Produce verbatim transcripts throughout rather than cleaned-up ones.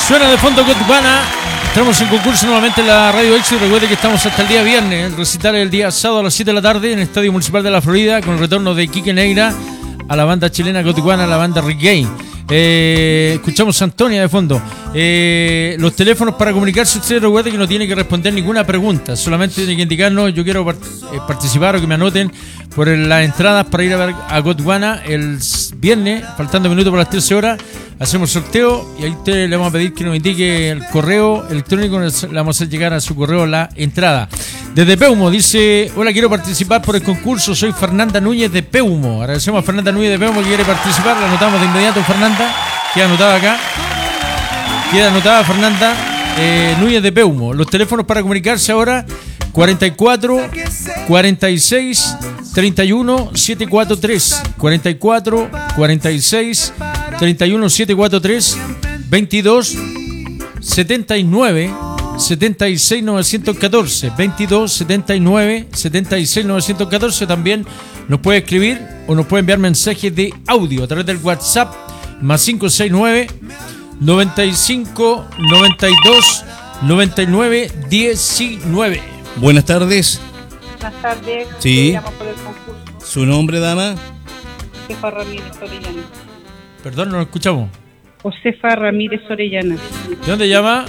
Suena de fondo Copacabana. Estamos en concurso nuevamente en la Radio Éxito. Recuerde que estamos hasta el día viernes. El recital el día sábado a las siete de la tarde en el Estadio Municipal de la Florida, con el retorno de Quique Negra a la banda chilena Copacabana, a la banda Reggae. Eh, escuchamos a Antonia de fondo. Eh, los teléfonos para comunicarse, usted recuerde que no tiene que responder ninguna pregunta, solamente tiene que indicarnos: yo quiero part eh, participar, o que me anoten por el, las entradas para ir a ver a Copacabana el viernes, faltando minutos para las trece horas. Hacemos sorteo y ahí usted le vamos a pedir que nos indique el correo electrónico, le vamos a hacer llegar a su correo la entrada. Desde Peumo dice: hola, quiero participar por el concurso, soy Fernanda Núñez de Peumo. Agradecemos a Fernanda Núñez de Peumo que quiere participar, la anotamos de inmediato. Fernanda, queda anotada acá, queda anotada Fernanda eh, Núñez de Peumo. Los teléfonos para comunicarse ahora: cuarenta y cuatro, cuarenta y seis, treinta y uno, setecientos cuarenta y tres, cuarenta y cuatro, cuarenta y seis, treinta y uno, setecientos cuarenta y tres, veintidós, setenta y nueve, setenta y seis, novecientos catorce, veintidós, setenta y nueve, setenta y seis, novecientos catorce. También nos puede escribir o nos puede enviar mensajes de audio a través del WhatsApp más cinco seis nueve, noventa y cinco, noventa y dos, noventa y nueve, diecinueve. Buenas tardes. Buenas tardes. Sí. Llamo por el concurso. ¿Su nombre, dama? Josefa Ramírez Orellana. Perdón, no lo escuchamos. Josefa Ramírez Orellana. ¿De dónde llama?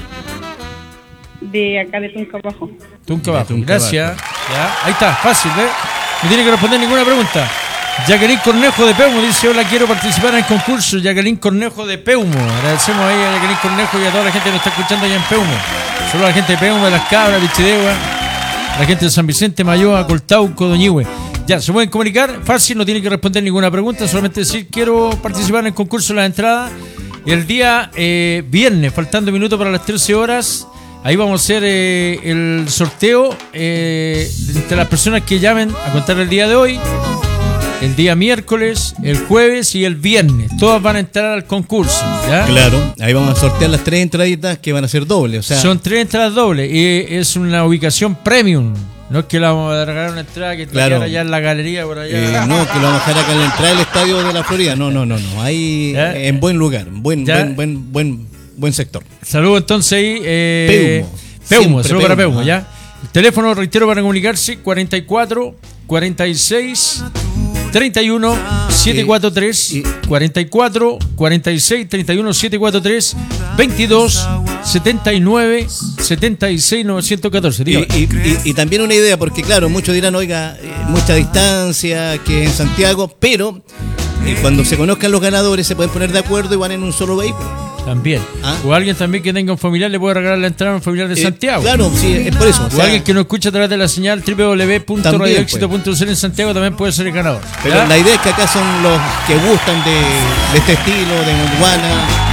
De acá de Tunca Abajo. Tunca Abajo. Tunca Gracias. Ya, ahí está, fácil, ¿ves? No tiene que responder ninguna pregunta. Jacqueline Cornejo de Peumo dice: hola, quiero participar en el concurso. Jacqueline Cornejo de Peumo. Agradecemos ahí a Jacqueline Cornejo y a toda la gente que nos está escuchando allá en Peumo. Solo a la gente de Peumo, de Las Cabras, Vichidegua, la gente de San Vicente, Mayoa, Coltauco, Doñihue. Ya, se pueden comunicar, fácil, no tienen que responder ninguna pregunta, solamente decir: quiero participar en el concurso de la entrada. El día eh, viernes, faltando minutos para las trece horas, ahí vamos a hacer eh, el sorteo eh, entre las personas que llamen a contar el día de hoy, el día miércoles, el jueves y el viernes. Todas van a entrar al concurso, ¿ya? Claro, ahí vamos a sortear las tres entraditas que van a ser dobles. O sea, son tres entradas dobles y es una ubicación premium. No es que la vamos a regalar una entrada que claro, está allá en la galería por allá. Eh, no, que lo vamos a dejar acá en la entrada del estadio de la Florida. No, no, no, no. Ahí ¿Ya? En buen lugar, buen, ¿Ya? buen, buen, buen, buen sector. Saludos entonces ahí. Eh, Peumo. Peumo, saludos para Peumo, ¿eh? ¿ya? El teléfono, reitero, para comunicarse: cuarenta y cuatro, cuarenta y seis, treinta y uno, setecientos cuarenta y tres, y, cuarenta y cuatro, cuarenta y seis, treinta y uno, setecientos cuarenta y tres, veintidós, setenta y nueve, setenta y seis, novecientos catorce. Y, y, y, y también una idea, porque claro, muchos dirán: oiga, eh, mucha distancia, que es en Santiago, pero eh, cuando se conozcan los ganadores se pueden poner de acuerdo y van en un solo vehículo. También. ¿Ah? O alguien también que tenga un familiar le puede regalar la entrada a un familiar de eh, Santiago. Claro, sí, es por eso. O, o sea, alguien que nos escucha a través de la señal doble u doble u doble u punto radio éxito punto c l en Santiago también puede ser el ganador. Pero ¿ya? La idea es que acá son los que gustan de, de este estilo, de Gondwana.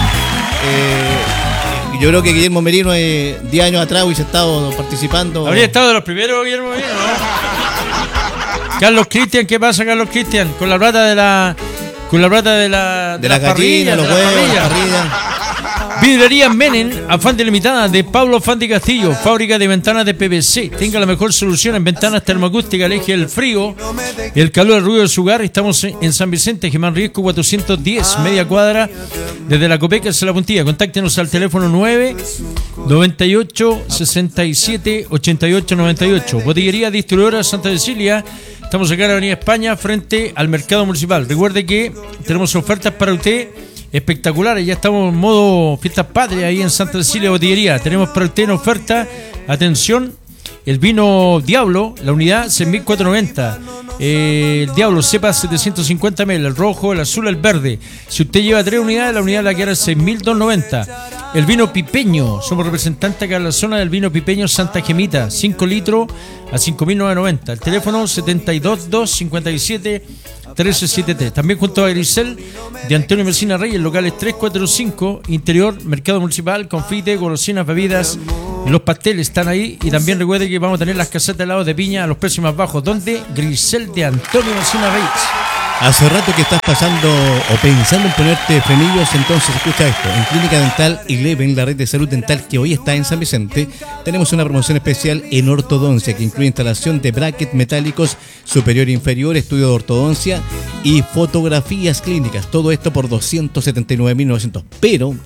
Eh, yo creo que Guillermo Merino, eh, diez años atrás, hubiese estado participando. Habría estado de los primeros, Guillermo Merino, ¿no? Carlos Cristian, ¿qué pasa, Carlos Cristian? Con la plata de la. Con la plata de la. De, de la gallina, los huevos, la parrilla. Vidrería Menem, afán de limitada de Pablo Fandi Castillo, fábrica de ventanas de P V C. Tenga la mejor solución en ventanas termoacústicas, aleje el frío y el calor, el ruido de su hogar. Estamos en San Vicente, Germán Riesco cuatrocientos diez, media cuadra, desde la Copeca hacia la Puntilla. Contáctenos al teléfono nueve, noventa y ocho, sesenta y siete, ochenta y ocho, noventa y ocho. Botillería Distribuidora Santa Cecilia. Estamos acá en la Avenida España, frente al Mercado Municipal. Recuerde que tenemos ofertas para usted espectaculares. Ya estamos en modo fiestas patrias ahí en Santa Cecilia Botillería. Tenemos para usted en oferta, atención, el vino Diablo, la unidad seis mil cuatrocientos noventa. Eh, el Diablo cepa setecientos cincuenta mililitros, el rojo, el azul, el verde. Si usted lleva tres unidades, la unidad la que era seis mil doscientos noventa. El vino Pipeño, somos representantes acá en la zona del vino Pipeño Santa Gemita, cinco litros a cinco mil novecientos noventa. El teléfono setenta y dos, dos, cincuenta y siete, trece setenta y tres. También junto a Grisel de Antonio Mesina Reyes, locales tres cuatro cinco, interior, Mercado Municipal, confite, golosinas, bebidas. Los pasteles están ahí. Y también recuerde que vamos a tener las casetas de helados de piña a los precios más bajos. Donde Grisel de Antonio Mesina Reyes. Hace rato que estás pasando o pensando en ponerte frenillos, entonces escucha esto. En Clínica Dental Eleven, la red de salud dental que hoy está en San Vicente, tenemos una promoción especial en ortodoncia que incluye instalación de brackets metálicos superior e inferior, estudio de ortodoncia y fotografías clínicas. Todo esto por doscientos setenta y nueve mil novecientos. Pero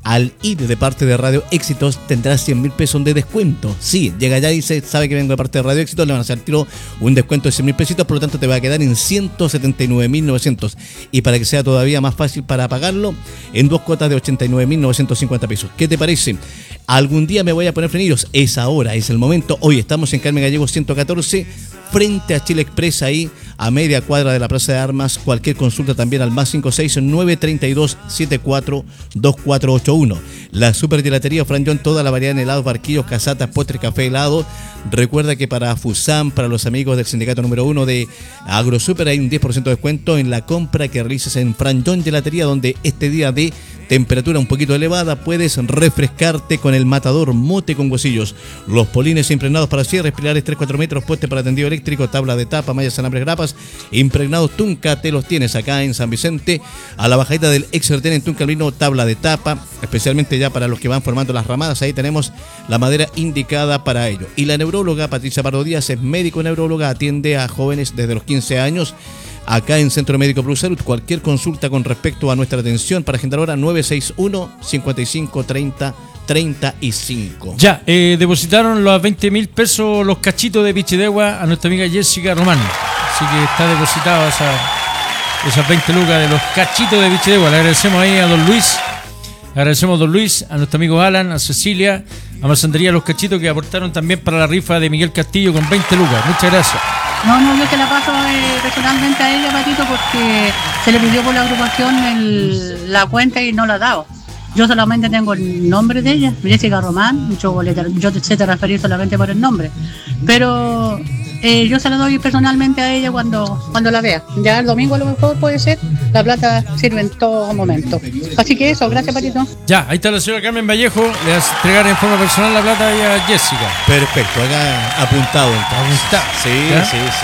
al ir de parte de Radio Éxitos tendrás cien mil pesos de descuento. Sí, llega allá y dice, sabe que vengo de parte de Radio Éxitos, le van a hacer al tiro un descuento de cien mil pesitos, por lo tanto te va a quedar en ciento setenta y nueve mil novecientos. Y para que sea todavía más fácil para pagarlo, en dos cuotas de ochenta y nueve mil novecientos cincuenta pesos. ¿Qué te parece? Algún día me voy a poner frenillos. Es ahora, es el momento. Hoy estamos en Carmen Gallegos ciento catorce, frente a Chile Express, ahí a media cuadra de la Plaza de Armas. Cualquier consulta también al más cinco seis nueve tres dos siete cuatro dos cuatro ocho uno. La supergelatería Fran John, toda la variedad en helados, barquillos, casatas, postres, café, helado. Recuerda que para Fusan, para los amigos del sindicato número uno de AgroSuper, hay un diez por ciento de descuento en la compra que realices en Fran John Gelatería, donde este día de temperatura un poquito elevada puedes refrescarte con el matador mote con huesillos. Los polines impregnados para cierres, pilares tres a cuatro metros, pueste para tendido eléctrico, tabla de tapa, mallas, alambres, grapas, impregnados Tunca, te los tienes acá en San Vicente. A la bajadita del Exerten en Tunca Albino, tabla de tapa, especialmente ya para los que van formando las ramadas, ahí tenemos la madera indicada para ello. Y la neuróloga Patricia Pardo Díaz es médico neuróloga, atiende a jóvenes desde los quince años. Acá en Centro Médico Plus Salud, cualquier consulta con respecto a nuestra atención para agendar ahora nueve seis uno, cinco cinco, treinta, treinta y cinco. Ya, eh, depositaron los veinte mil pesos los cachitos de Pichidegua a nuestra amiga Jessica Román. Así que está depositado esa, esas veinte lucas de los cachitos de Pichidegua. Le agradecemos ahí a don Luis. Agradecemos a don Luis, a nuestro amigo Alan, a Cecilia, a Masandería Los Cachitos, que aportaron también para la rifa de Miguel Castillo con veinte lucas. Muchas gracias. No, no, yo se la paso eh, personalmente a ella, Patito, porque se le pidió por la agrupación el, la cuenta y no la ha dado. Yo solamente tengo el nombre de ella, Jessica Román, yo, le, yo sé te referir solamente por el nombre, pero eh, yo se la doy personalmente a ella cuando, cuando la vea. Ya el domingo a lo mejor puede ser, la plata sirve en todo momento. Así que eso, gracias, Patito. Ya, ahí está la señora Carmen Vallejo, le vas a entregar en forma personal la plata ahí a Jessica. Perfecto, acá apuntado entonces. Apuntado. Sí, ¿Ya? sí, sí.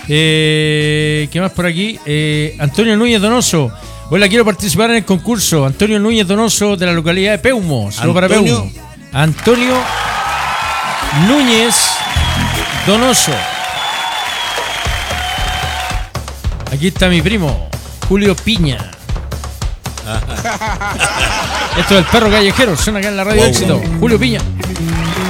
Eh, ¿Qué más por aquí? Eh, Antonio Núñez Donoso. Hola, quiero participar en el concurso. Antonio Núñez Donoso de la localidad de Peumo. Solo para Peumo. Antonio Núñez Donoso. Aquí está mi primo, Julio Piña. Esto es el perro callejero, suena acá en la radio Wow, Éxito. wow. Julio Piña.